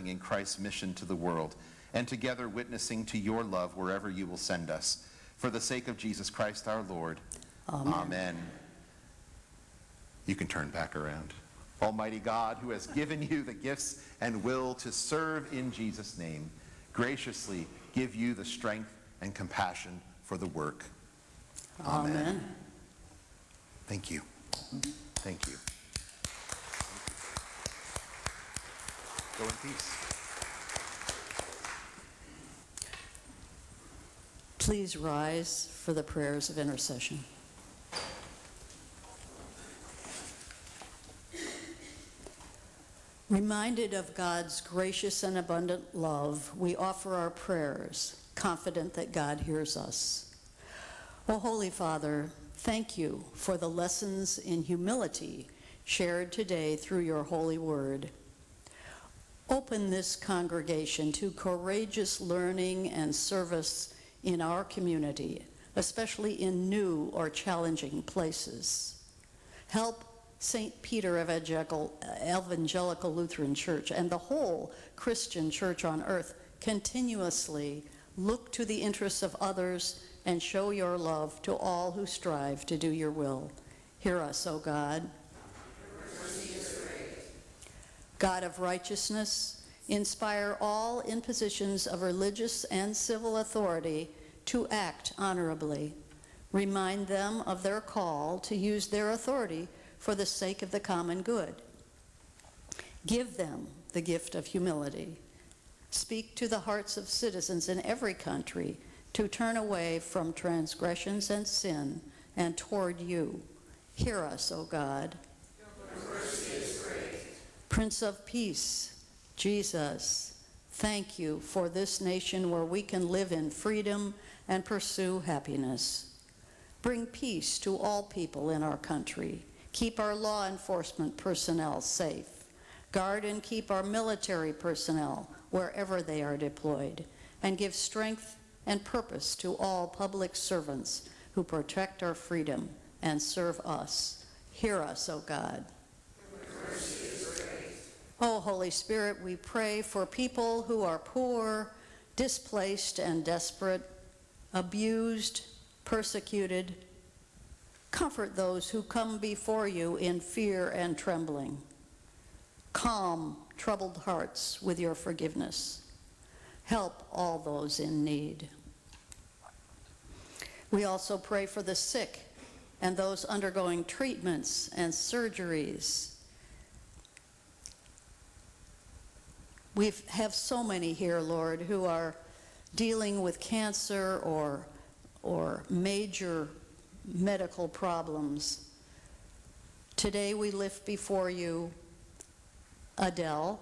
serving in Christ's mission to the world, and together witnessing to your love wherever you will send us. For the sake of Jesus Christ our Lord. Amen. Amen. You can turn back around. Almighty God, who has given you the gifts and will to serve in Jesus' name, graciously give you the strength and compassion for the work. Amen. Amen. Thank you. Thank you. Go in peace. Please rise for the prayers of intercession. Reminded of God's gracious and abundant love, we offer our prayers, confident that God hears us. O Holy Father, thank you for the lessons in humility shared today through your holy word. Open this congregation to courageous learning and service in our community, especially in new or challenging places. Help St. Peter Evangelical Lutheran Church and the whole Christian church on earth continuously look to the interests of others and show your love to all who strive to do your will. Hear us, O God. God of righteousness, inspire all in positions of religious and civil authority to act honorably. Remind them of their call to use their authority for the sake of the common good. Give them the gift of humility. Speak to the hearts of citizens in every country to turn away from transgressions and sin and toward you. Hear us, O God. Your mercy is great. Prince of Peace, Jesus, thank you for this nation where we can live in freedom and pursue happiness. Bring peace to all people in our country. Keep our law enforcement personnel safe. Guard and keep our military personnel wherever they are deployed. And give strength and purpose to all public servants who protect our freedom and serve us. Hear us, O God. Your mercy is great. O Holy Spirit, we pray for people who are poor, displaced and desperate, abused, persecuted. Comfort those who come before you in fear and trembling. Calm troubled hearts with your forgiveness. Help all those in need. We also pray for the sick and those undergoing treatments and surgeries. We have so many here, Lord, who are dealing with cancer or major medical problems. Today we lift before you Adele,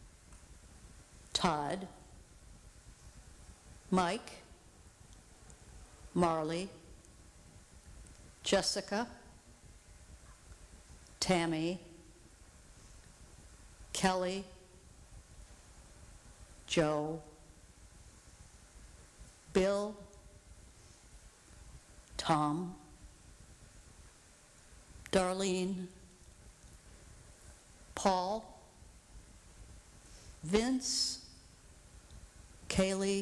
Todd, Mike, Marley, Jessica, Tammy, Kelly, Joe, Bill, Tom, Darlene, Paul, Vince, Kaylee,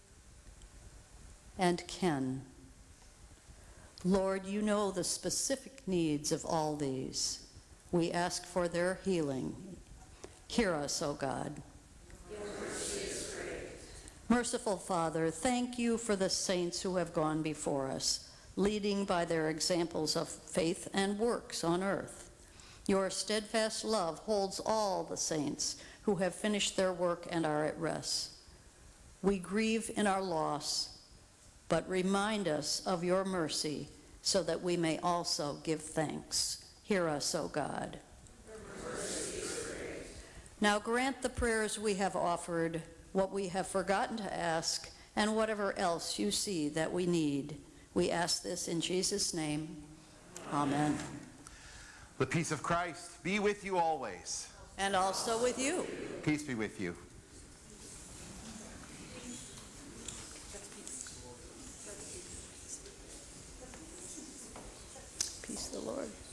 and Ken. Lord, you know the specific needs of all these. We ask for their healing. Hear us, O God. Your mercy is great. Merciful Father, thank you for the saints who have gone before us, leading by their examples of faith and works on earth. Your steadfast love holds all the saints who have finished their work and are at rest. We grieve in our loss, but remind us of your mercy so that we may also give thanks. Hear us, O God. Your mercy is great. Now grant the prayers we have offered, what we have forgotten to ask, and whatever else you see that we need. We ask this in Jesus' name. Amen. The peace of Christ be with you always. And also with you. Peace be with you. Peace of the Lord.